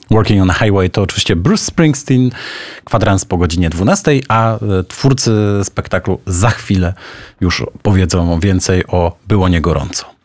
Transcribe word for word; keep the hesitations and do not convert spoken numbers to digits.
Working on a Highway to oczywiście Bruce Springsteen, kwadrans po godzinie dwunastej, a twórcy spektaklu za chwilę już powiedzą więcej o Było nie gorąco.